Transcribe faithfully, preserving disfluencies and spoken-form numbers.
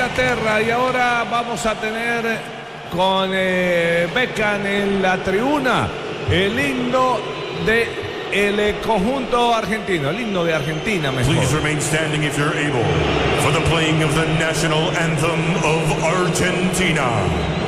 Inglaterra. Y ahora vamos a tener con eh, Beckham en la tribuna el himno de el conjunto argentino, el himno de Argentina mejor. Please remain standing if you're able for the playing of the national anthem of Argentina.